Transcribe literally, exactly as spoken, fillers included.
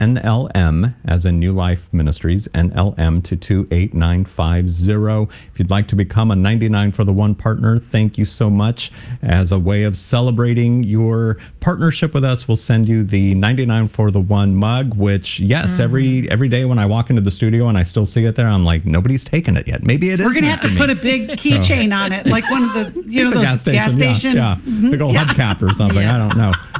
N L M, as in New Life Ministries, N L M to two eight nine five zero. If you'd like to become a ninety-nine for the one partner, thank you so much. As a way of celebrating your partnership with us, we'll send you the ninety-nine for the one mug, which, yes, mm. every every day when I walk into the studio and I still see it there, I'm like, nobody's taken it yet. Maybe it We're is. We're going to have to me. put a big keychain so. on it, like one of the, you know, the those gas station. Gas station. Yeah, yeah. Mm-hmm. Big old yeah. hubcap or something. Yeah. I don't know.